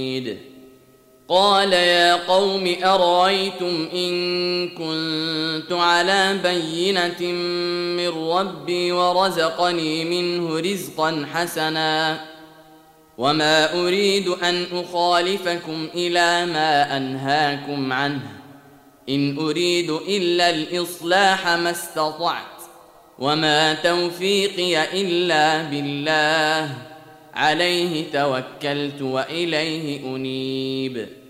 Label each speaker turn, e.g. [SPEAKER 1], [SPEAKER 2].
[SPEAKER 1] قال يا قوم أرأيتم إن كنت على بينة من ربي ورزقني منه رزقا حسنا وما أريد أن أخالفكم إلى ما أنهاكم عنه إن أريد إلا الإصلاح ما استطعت وما توفيقي إلا بالله عليه توكلت وإليه أنيب